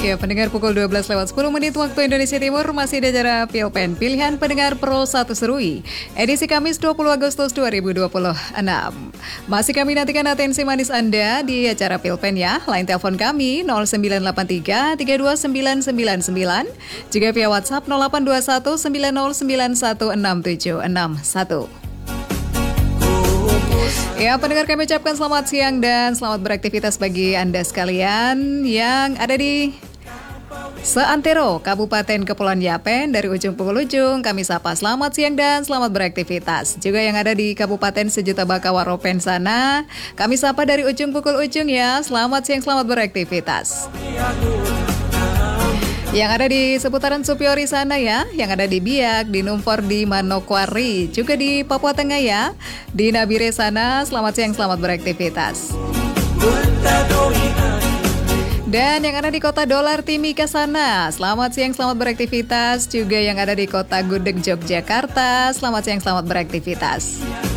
Ya, pendengar pukul 12 lewat 10 menit waktu Indonesia Timur masih di acara Pilpen Pilihan Pendengar Pro 1 Serui edisi Kamis 20 Agustus 2026. Masih kami nantikan atensi manis Anda di acara Pilpen ya. Line telepon kami 0983 329999, juga via WhatsApp 0821 90916761. Ya, pendengar kami ucapkan selamat siang dan selamat beraktivitas bagi Anda sekalian yang ada di seantero Kabupaten Kepulauan Yapen. Dari ujung pukul ujung kami sapa selamat siang dan selamat beraktivitas. Juga yang ada di Kabupaten Sejuta Bakawaropen sana, kami sapa dari ujung pukul ujung ya. Selamat siang, selamat beraktivitas. Yang ada di seputaran Supiori sana ya, yang ada di Biak, di Numfor, di Manokwari, juga di Papua Tengah ya, di Nabire sana, selamat siang, selamat beraktivitas. Dan yang ada di kota Dolar Timika sana, selamat siang, selamat beraktivitas. Juga yang ada di kota Gudeg, Yogyakarta, selamat siang, selamat beraktivitas.